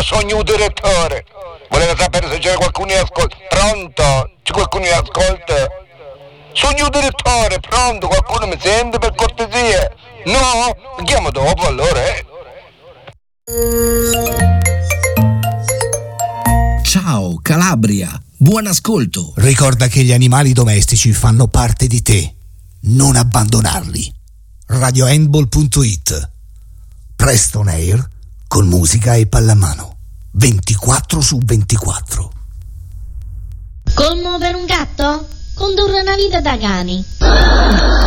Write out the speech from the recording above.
sogno un direttore. Voleva sapere se c'era qualcuno in ascolto. Pronto? C'è qualcuno in ascolto? Sogno un direttore, pronto? Qualcuno mi sente per cortesia? No? Chiamo dopo allora, Ciao Calabria, buon ascolto. Ricorda che gli animali domestici fanno parte di te. Non abbandonarli. RadioHandball.it. Preston Air con musica e pallamano 24/24. Commuovere un gatto? Condurre una vita da cani.